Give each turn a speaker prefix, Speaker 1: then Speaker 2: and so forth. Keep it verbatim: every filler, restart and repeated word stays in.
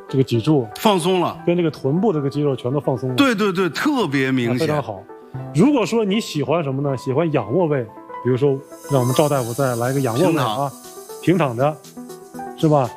Speaker 1: 这个脊柱
Speaker 2: 放松了，
Speaker 1: 跟这个臀部这个肌肉全都放松了。
Speaker 2: 对对对，特别明显，
Speaker 1: 非常好。如果说你喜欢什么呢？喜欢仰卧位，比如说让我们赵大夫再来个仰卧位啊，平躺着，是吧？